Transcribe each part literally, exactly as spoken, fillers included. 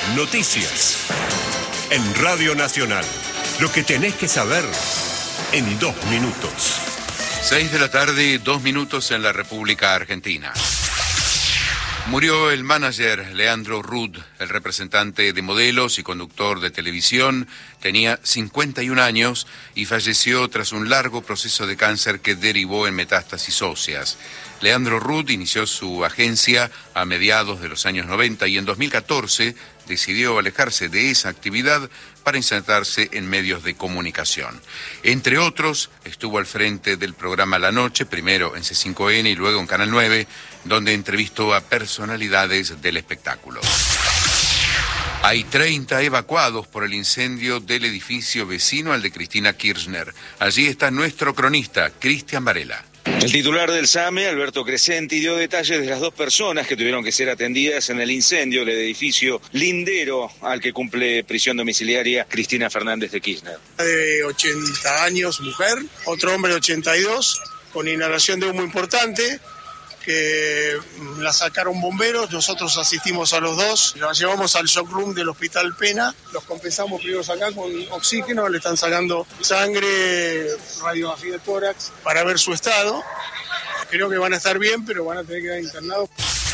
Noticias. En Radio Nacional. Lo que tenés que saber en dos minutos. Seis de la tarde, dos minutos en la República Argentina. Murió el manager Leandro Rudd, el representante de modelos y conductor de televisión. Tenía cincuenta y un años y falleció tras un largo proceso de cáncer que derivó en metástasis óseas. Leandro Rudd inició su agencia a mediados de los años noventa y en dos mil catorce decidió alejarse de esa actividad para insertarse en medios de comunicación. Entre otros, estuvo al frente del programa La Noche, primero en C cinco N y luego en Canal nueve, donde entrevistó a personalidades del espectáculo. Hay treinta evacuados por el incendio del edificio vecino al de Cristina Kirchner. Allí está nuestro cronista, Cristian Varela. El titular del SAME, Alberto Crescenti, dio detalles de las dos personas que tuvieron que ser atendidas en el incendio del edificio lindero al que cumple prisión domiciliaria Cristina Fernández de Kirchner. De ochenta años, mujer, otro hombre de ochenta y dos, con inhalación de humo importante, que la sacaron bomberos, nosotros asistimos a los dos, la llevamos al shock room del Hospital Pena, los compensamos primero acá con oxígeno, le están sacando sangre, radiografía de tórax, para ver su estado. Creo que van a estar bien, pero van a tener que quedar internados.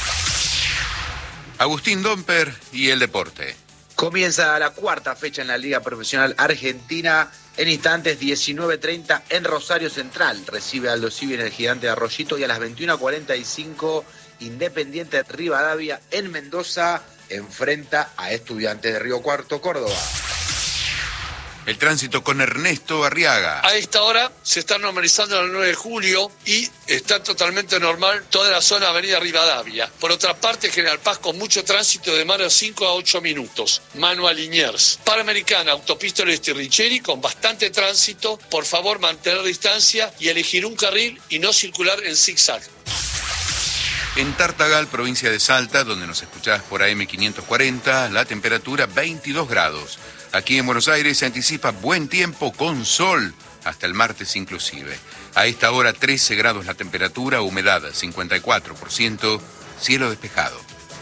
Agustín Domper y el deporte. Comienza la cuarta fecha en la Liga Profesional Argentina. En instantes, diecinueve treinta en Rosario Central. Recibe a Aldo Civi en el Gigante de Arroyito. Y a las veintiuno cuarenta y cinco, Independiente Rivadavia en Mendoza enfrenta a Estudiantes de Río Cuarto, Córdoba. El tránsito con Ernesto Arriaga. A esta hora se está normalizando el nueve de julio y está totalmente normal toda la zona Avenida Rivadavia. Por otra parte, General Paz con mucho tránsito de más de cinco a ocho minutos. Manuel Liniers. Panamericana, Autopista Oeste Richeri con bastante tránsito. Por favor, mantener distancia y elegir un carril y no circular en zigzag. En Tartagal, provincia de Salta, donde nos escuchás por A M quinientos cuarenta, la temperatura veintidós grados. Aquí en Buenos Aires se anticipa buen tiempo con sol, hasta el martes inclusive. A esta hora trece grados la temperatura, humedad cincuenta y cuatro por ciento, cielo despejado.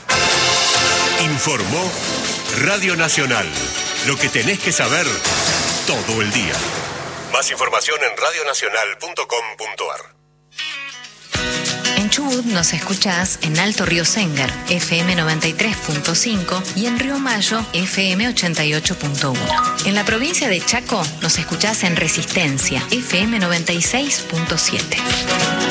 Informó Radio Nacional. Lo que tenés que saber todo el día. Más información en radio nacional punto com punto a r. En Chubut nos escuchás en Alto Río Sengar, F M noventa y tres punto cinco y en Río Mayo, F M ochenta y ocho punto uno. En la provincia de Chaco nos escuchás en Resistencia, F M noventa y seis punto siete.